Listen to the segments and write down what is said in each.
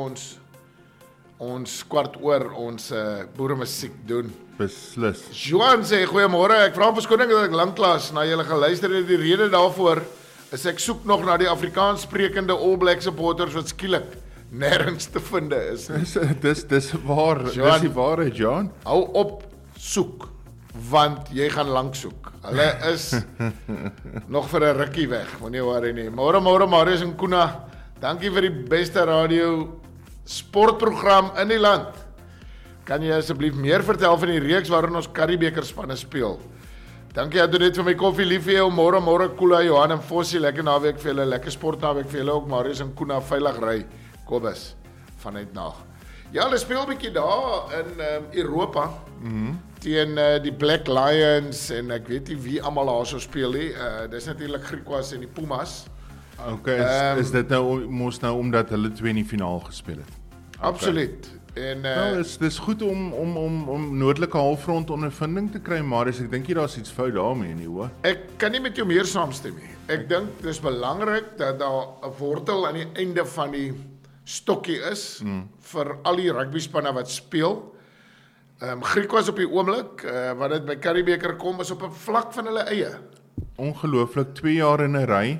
ons kwart oor ons boeremusiek doen. Beslis. Johan sê, goeiemôre, ek vra om verskoning dat ek lanklaas na julle geluister het. Die rede daarvoor is ek soek nog na die Afrikaans sprekende All Black supporters wat skielik nêrens te vind is. Dis waar, dis die waarheid, Johan. Hou op soek, want jy gaan lank soek. Hulle is nog vir 'n rukkie weg, moenie worry nie. Môre Marius en Kuna, dankie vir die beste radio sportprogram in die land. Kan jy asseblief meer vertel van die reeks waarin ons Curriebeeker spanne speel? Dankie dat jy net vir my koffie lief hê. Môre Kula, Johan en Fossie, lekker naweek vir julle, lekker sportnaweek vir julle ook. Marius en Kuna veilig ry. Kobus vanuit Nag. Ja, hulle speel 'n bietjie daar in Europa. Teen die Black Lions en ek weet nie wie almal daar sou speel nie. Dis natuurlik Griquas en die Pumas. Okay, is dit nou mos nou omdat hulle twee in die finaal gespeel het? Absoluut. En nou, dis goed om noordelike halfrond ondervinding te kry, maar ek dink jy daar's iets fout daarmee nie, hoor. Ek kan nie met jou meer saamstem nie. Ek dink dis belangrik dat daar 'n wortel aan die einde van die stokkie is vir al die rugbyspanne wat speel. Griquas op die oomblik, wat dit by Curriebeeker kom, is op 'n vlak van hulle eie. Ongelooflik, 2 jaar in 'n ry.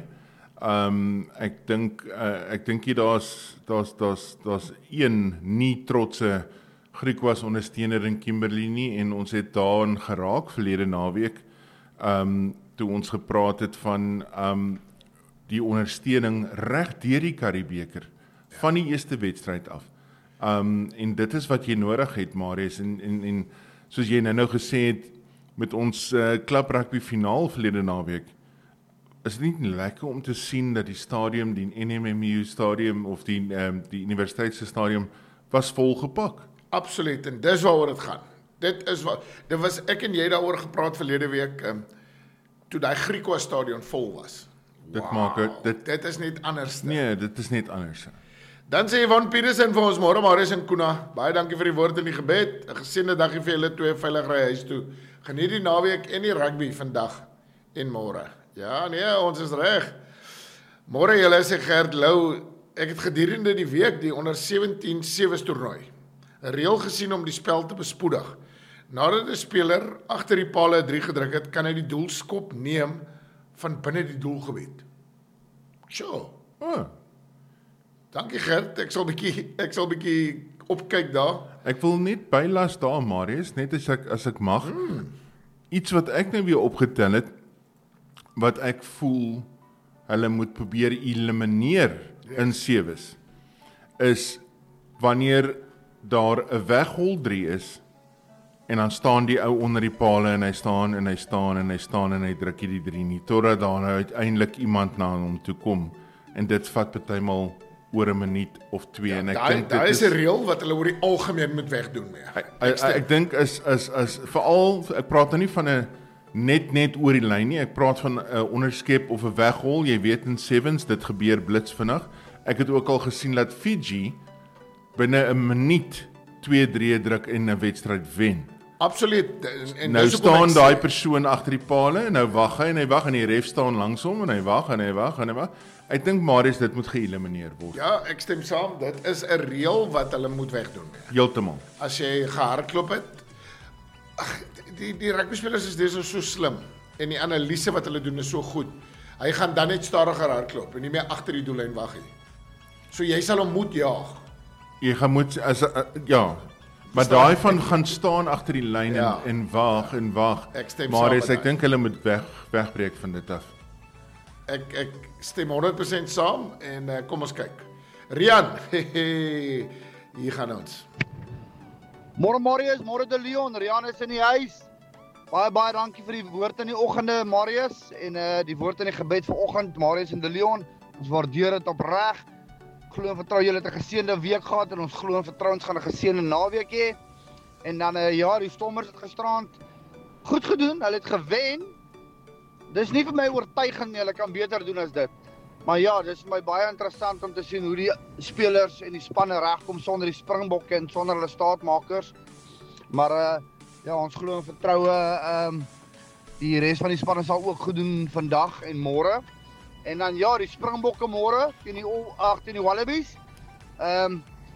Ek dink daar's een nie trotse Griquas ondersteuner in Kimberley nie, en ons het daarin geraak verlede naweek, toe ons gepraat het van die ondersteuning reg deur die Curriebeeker van die eerste wedstryd af. En dit is wat jy nodig het, Marius, en soos jy nou gesê het met ons klub rugby finaal verlede naweek, is dit nie lekker om te sien dat die stadium, die NMMU stadium of die universiteitse stadium was volgepak. Absoluut, en dis waaroor dit gaan. Dit was ek en jy daaroor gepraat verlede week, toe daai Griquas stadion vol was. Dit is net anders. Nee, dit is net anders. Dan sê Yvonne Petersen vir ons, môre Marius en Kuna, baie dankie vir die woord en die gebed, 'n geseënde dagie vir julle twee, veilig ry huis toe. Geniet die naweek en die rugby vandag en môre. Ja, nee, ons is reg. Môre julle, sê Gert Lou, ek het gedurende die week die onder 17 sewees toernooi 'n reël gesien om die spel te bespoedig. Nadat 'n speler agter die palle 3 gedruk het, kan hy die doelskop neem van binne die doelgebied. Sjoe. Dankie Gert, ek sal bietjie opkyk daar. Ek wil net bylas daar, Marius, net as ek mag. Iets wat ek nou weer opgetel het, wat ek voel hulle moet probeer elimineer in sewees, is wanneer daar 'n weghol 3 is, en dan staan die ou onder die pale, en hy staan, en hy staan, en hy staan, en hy druk die 3 nie, totdat daar nou uiteindelik iemand na hom toe kom, en dit vat partymal oor 'n minuut of 2, en ek dink dit is 'n reël wat hulle oor die algemeen moet wegdoen mee. Ek dink is veral, ek praat nou nie van 'n net oor die lyn nie, ek praat van 'n onderskep of 'n weghol, jy weet in sevens, dit gebeur blitsvinnig. Ek het ook al gesien dat Fiji binne 'n minuut 2-3 druk en 'n wedstryd wen. Absoluut. En nou staan daai persoon agter die pale, en nou wag hy, en die ref staan langs hom, en hy wag. Ek dink Marius, dit moet geëlimineer word. Ja, ek stem saam, dit is 'n reël wat hulle moet wegdoen. Heeltemal. As jy gehardloop het, die rugbyspelers is dis so slim, en die analise wat hulle doen is so goed. Hy gaan dan net stadiger hardloop en nie meer agter die doellyn wag nie. So jy sal hom moet jaag. Jy gaan moet ja, maar daai van gaan staan agter die lyn en wag. Marius, ek dink hulle moet wegbreek van dit af. Ek stem 100% saam, en kom ons kyk. Rian, hier gaan ons. Môre Marius, môre De Leon, Rian is in die huis. Baie dankie vir die woord in die oggende, Marius, en die woord in die gebed vanoggend, Marius en De Leon. Ons waardeer dit opreg. Glo en vertrou julle het 'n geseënde week gehad, en ons glo en vertrou ons gaan 'n geseënde naweek hê. En dan die Stormers het gisterand goed gedoen, hulle het gewen. Dis nie vir my oortuigend nie, hulle kan beter doen as dit. Maar ja, dis vir my baie interessant om te sien hoe die spelers en die spanne regkom sonder die Springbokke en sonder hulle staatmakers. Maar ons glo en vertrou die res van die spanne sal ook goed doen vandag en môre. En dan die Springbokke môre teen die Wallabies.